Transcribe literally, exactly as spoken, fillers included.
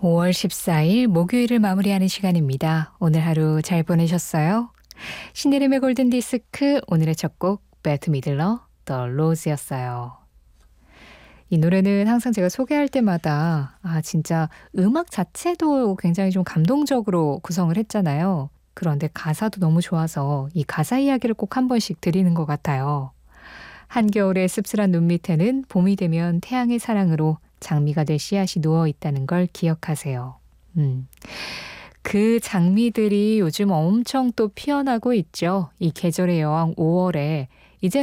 오월 십사일 목요일을 마무리하는 시간입니다. 오늘 하루 잘 보내셨어요? 신혜림의 골든디스크 오늘의 첫 곡 배트 미들러 The Rose였어요. 이 노래는 항상 제가 소개할 때마다 아 진짜 음악 자체도 굉장히 좀 감동적으로 구성을 했잖아요. 그런데 가사도 너무 좋아서 이 가사 이야기를 꼭 한 번씩 드리는 것 같아요. 한겨울의 씁쓸한 눈 밑에는 봄이 되면 태양의 사랑으로 장미가 될 씨앗이 누워 있다는 걸 기억하세요. 음. 그 장미들이 요즘 엄청 또 피어나고 있죠. 이 계절의 여왕 오월에